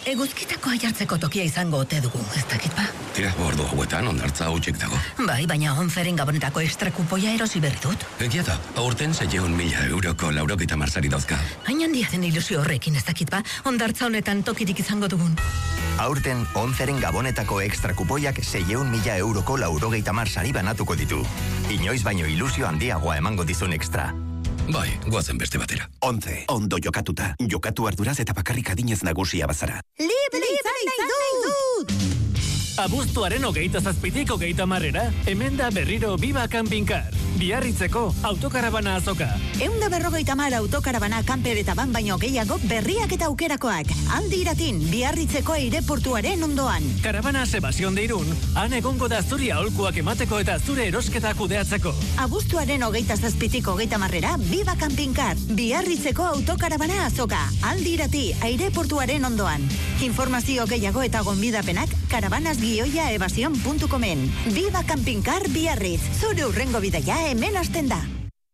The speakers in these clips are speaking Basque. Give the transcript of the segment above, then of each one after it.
Eguzkitako jartzeko tokia izango ote dugu, ez dakit ba? Tira, ordu hauetan ondartza hutsik dago. Bai, baina onferen gabonetako ekstra kupoia erosi berri dut. Egia da, aurten 600.000 euroko 90 sari dauzka. Hain handia den ilusio horrekin, ez dakit ba? Ondartza honetan tokirik izango dugun. Aurten onferen gabonetako ekstra kupoiak 600.000 euroko 90 sari banatuko ditu. Inoiz baino ilusio handiagoa emango dizun ekstra. Bai, guazen beste batera. Once, ondo jokatuta. Jokatu arduraz eta bakarrik adinez nagusia bazara. Libre izan nahi dut! Abuztuaren 27tik 30era, hemen da berriro Biba Campingcar. Biarritzeko autokarabana azoka. 150 autokarabana kamper eta ban baino gehiago berriak eta aukerakoak. Handi iratin, Biarritzeko aireportuaren ondoan. Karabana Sebastión de Irún, han egongo da zuri aholkuak emateko eta zure erosketa kudeatzeko. Abuztuaren 27tik 30era, Biba Campingcar. Biarritzeko autokarabana azoka. Handi irati, aireportuaren ondoan. Informazio gehiago eta gonbidapenak karabanas-evasion.comen. Biba Campingcar Biarritz. Zure urrengo bidaia hemen hasten da.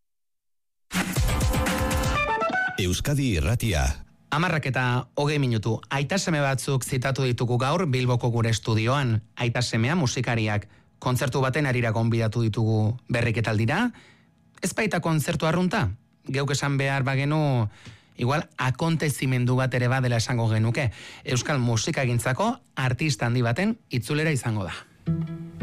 Euskadi Irratia. 10:20 minutu. Aitaseme batzuk zitatu ditugu gaur Bilboko gure estudioan. Aitasemea musikariak. Kontzertu baten arira gonbidatu ditugu berriketaldira. Ez baita kontzertu arrunta. Geuk esan behar bagenu, igual akontezimendu bat ere badela esango genuke. Euskal musikagintzako artista handi baten itzulera izango da.